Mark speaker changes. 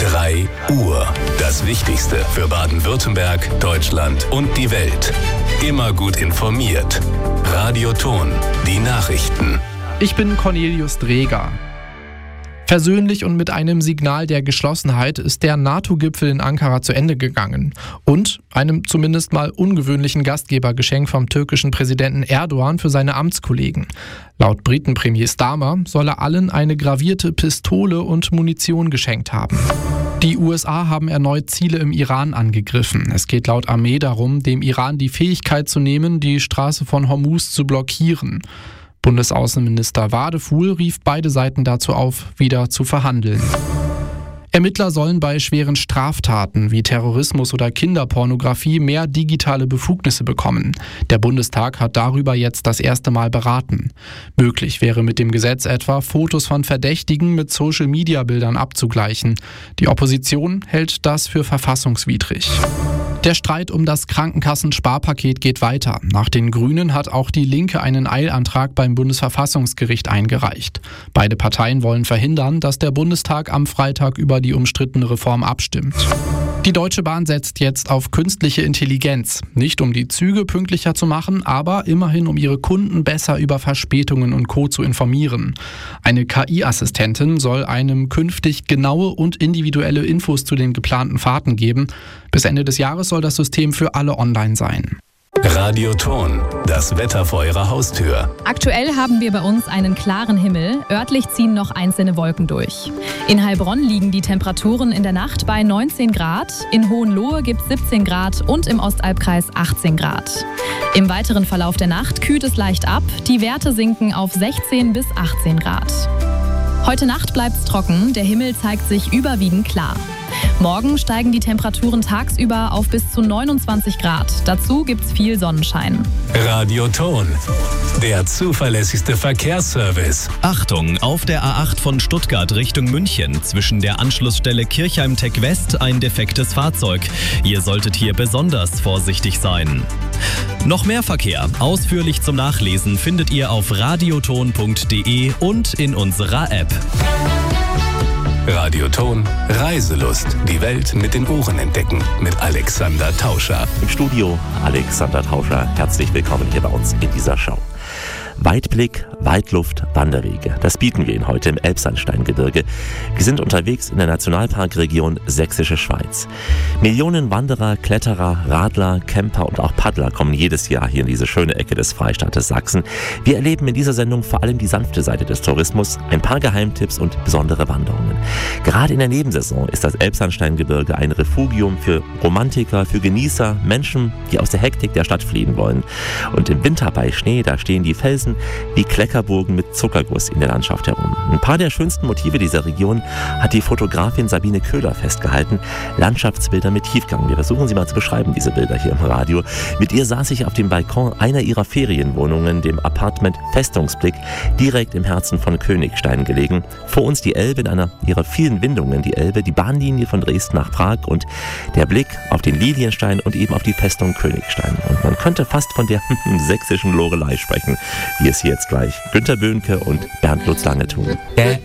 Speaker 1: 3 Uhr. Das Wichtigste für Baden-Württemberg, Deutschland und die Welt. Immer gut informiert. Radioton, die Nachrichten.
Speaker 2: Ich bin Cornelius Dreger. Versöhnlich und mit einem Signal der Geschlossenheit ist der NATO-Gipfel in Ankara zu Ende gegangen. Und einem zumindest mal ungewöhnlichen Gastgebergeschenk vom türkischen Präsidenten Erdogan für seine Amtskollegen. Laut Britenpremier Starmer soll er allen eine gravierte Pistole und Munition geschenkt haben. Die USA haben erneut Ziele im Iran angegriffen. Es geht laut Armee darum, dem Iran die Fähigkeit zu nehmen, die Straße von Hormuz zu blockieren. Bundesaußenminister Wadefuhl rief beide Seiten dazu auf, wieder zu verhandeln. Ermittler sollen bei schweren Straftaten wie Terrorismus oder Kinderpornografie mehr digitale Befugnisse bekommen. Der Bundestag hat darüber jetzt das erste Mal beraten. Möglich wäre mit dem Gesetz etwa, Fotos von Verdächtigen mit Social-Media-Bildern abzugleichen. Die Opposition hält das für verfassungswidrig. Der Streit um das Krankenkassen-Sparpaket geht weiter. Nach den Grünen hat auch die Linke einen Eilantrag beim Bundesverfassungsgericht eingereicht. Beide Parteien wollen verhindern, dass der Bundestag am Freitag über die umstrittene Reform abstimmt. Die Deutsche Bahn setzt jetzt auf künstliche Intelligenz. Nicht um die Züge pünktlicher zu machen, aber immerhin um ihre Kunden besser über Verspätungen und Co. zu informieren. Eine KI-Assistentin soll einem künftig genaue und individuelle Infos zu den geplanten Fahrten geben. Bis Ende des Jahres soll das System für alle online sein.
Speaker 1: Radioton, das Wetter vor Ihrer Haustür.
Speaker 3: Aktuell haben wir bei uns einen klaren Himmel. Örtlich ziehen noch einzelne Wolken durch. In Heilbronn liegen die Temperaturen in der Nacht bei 19 Grad. In Hohenlohe gibt es 17 Grad und im Ostalbkreis 18 Grad. Im weiteren Verlauf der Nacht kühlt es leicht ab. Die Werte sinken auf 16 bis 18 Grad. Heute Nacht bleibt es trocken. Der Himmel zeigt sich überwiegend klar. Morgen steigen die Temperaturen tagsüber auf bis zu 29 Grad. Dazu gibt's viel Sonnenschein.
Speaker 1: Radioton, der zuverlässigste Verkehrsservice.
Speaker 4: Achtung, auf der A8 von Stuttgart Richtung München zwischen der Anschlussstelle Kirchheim-Tech West ein defektes Fahrzeug. Ihr solltet hier besonders vorsichtig sein. Noch mehr Verkehr, ausführlich zum Nachlesen, findet ihr auf radioton.de und in unserer App.
Speaker 1: Radioton, Reiselust. Die Welt mit den Ohren entdecken. Mit Alexander Tauscher.
Speaker 5: Im Studio Alexander Tauscher. Herzlich willkommen hier bei uns in dieser Show. Weitblick, Weitluft, Wanderwege. Das bieten wir Ihnen heute im Elbsandsteingebirge. Wir sind unterwegs in der Nationalparkregion Sächsische Schweiz. Millionen Wanderer, Kletterer, Radler, Camper und auch Paddler kommen jedes Jahr hier in diese schöne Ecke des Freistaates Sachsen. Wir erleben in dieser Sendung vor allem die sanfte Seite des Tourismus, ein paar Geheimtipps und besondere Wanderungen. Gerade in der Nebensaison ist das Elbsandsteingebirge ein Refugium für Romantiker, für Genießer, Menschen, die aus der Hektik der Stadt fliehen wollen. Und im Winter bei Schnee, da stehen die Felsen wie Kleckerburgen mit Zuckerguss in der Landschaft herum. Ein paar der schönsten Motive dieser Region hat die Fotografin Sabine Köhler festgehalten. Landschaftsbilder mit Tiefgang. Wir versuchen sie mal zu beschreiben, diese Bilder hier im Radio. Mit ihr saß ich auf dem Balkon einer ihrer Ferienwohnungen, dem Appartement Festungsblick, direkt im Herzen von Königstein gelegen. Vor uns die Elbe in einer ihrer vielen Windungen, die Elbe, die Bahnlinie von Dresden nach Prag und der Blick auf den Lilienstein und eben auf die Festung Königstein. Und man könnte fast von der sächsischen Lorelei sprechen, wie es hier jetzt gleich Günter Böhnke und Bernd Lutz Lange tun.